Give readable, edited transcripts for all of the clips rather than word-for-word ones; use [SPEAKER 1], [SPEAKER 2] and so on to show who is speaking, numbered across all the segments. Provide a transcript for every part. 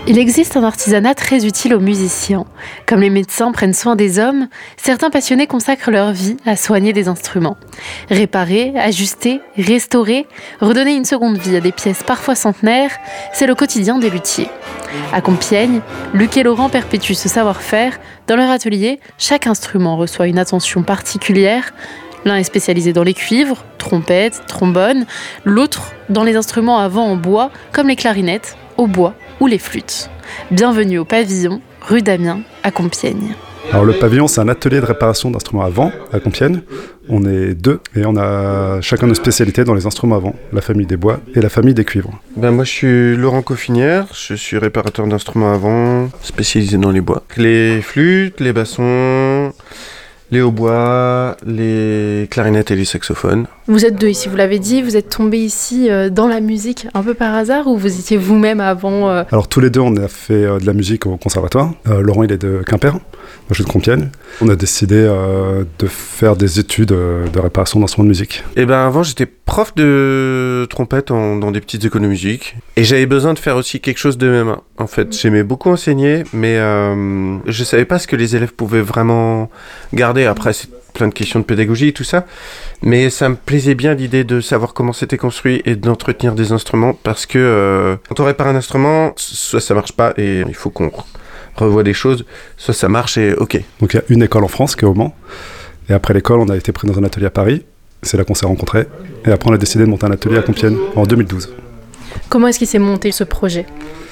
[SPEAKER 1] Il existe un artisanat très utile aux musiciens. Comme les médecins prennent soin des hommes, certains passionnés consacrent leur vie à soigner des instruments. Réparer, ajuster, restaurer, redonner une seconde vie à des pièces parfois centenaires, c'est le quotidien des luthiers. À Compiègne, Luc et Laurent perpétuent ce savoir-faire. Dans leur atelier, chaque instrument reçoit une attention particulière. L'un est spécialisé dans les cuivres, trompettes, trombones, l'autre dans les instruments à vent en bois, comme les clarinettes, au bois ou les flûtes. Bienvenue au Pavillon, rue d'Amiens, à Compiègne.
[SPEAKER 2] Alors le Pavillon, c'est un atelier de réparation d'instruments à vent à Compiègne. On est 2 et on a chacun nos spécialités dans les instruments à vent, la famille des bois et la famille des cuivres.
[SPEAKER 3] Moi je suis Laurent Coffinière, je suis réparateur d'instruments à vent, spécialisé dans les bois. Les flûtes, les bassons, les hautbois, les clarinettes et les saxophones.
[SPEAKER 1] Vous êtes 2 ici, vous l'avez dit, vous êtes tombés ici dans la musique un peu par hasard ou vous étiez vous-même avant
[SPEAKER 2] Alors tous les 2, on a fait de la musique au conservatoire. Laurent, il est de Quimper, moi je suis de Compiègne. On a décidé de faire des études de réparation d'instruments de musique.
[SPEAKER 3] Avant j'étais prof de trompette dans des petites écoles de musique et j'avais besoin de faire aussi quelque chose de mes mains. En fait, j'aimais beaucoup enseigner, mais je savais pas ce que les élèves pouvaient vraiment garder. Après, c'est plein de questions de pédagogie et tout ça, mais ça me plaisait bien l'idée de savoir comment c'était construit et d'entretenir des instruments, parce que quand on répare un instrument, soit ça marche pas et il faut qu'on revoie des choses, soit ça marche et ok.
[SPEAKER 2] Donc il y a une école en France qui est au Mans, et après l'école, on a été pris dans un atelier à Paris, c'est là qu'on s'est rencontrés, et après on a décidé de monter un atelier à Compiègne en 2012.
[SPEAKER 1] Comment est-ce qu'il s'est monté ce projet ?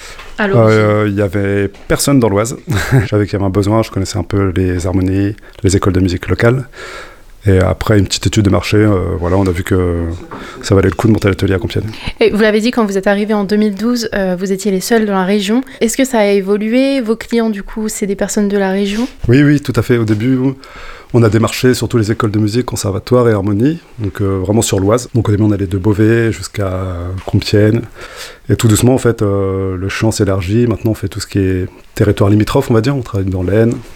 [SPEAKER 2] Il y avait personne dans l'Oise. Je savais qu'il y avait un besoin, je connaissais un peu les harmonies, les écoles de musique locales. Et après une petite étude de marché, on a vu que ça valait le coup de monter l'atelier à Compiègne.
[SPEAKER 1] Et vous l'avez dit, quand vous êtes arrivé en 2012, vous étiez les seuls dans la région. Est-ce que ça a évolué ? Vos clients, du coup, c'est des personnes de la région ?
[SPEAKER 2] Oui, tout à fait. Au début, on a démarché surtout les écoles de musique, conservatoire et harmonie, donc vraiment sur l'Oise. Donc au début, on allait de Beauvais jusqu'à Compiègne. Et tout doucement, en fait, le champ s'élargit. Maintenant, on fait tout ce qui est territoire limitrophe, on va dire. On travaille dans l'Aisne,